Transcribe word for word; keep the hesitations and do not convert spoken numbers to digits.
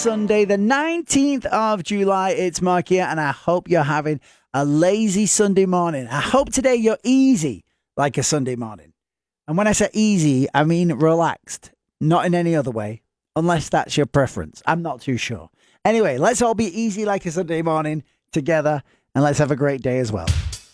Sunday, the nineteenth of July. It's Mark here, and I hope you're having a lazy Sunday morning. I hope today you're easy like a Sunday morning. And when I say easy, I mean relaxed, not in any other way, unless that's your preference. I'm not too sure. Anyway, let's all be easy like a Sunday morning together, and let's have a great day as well.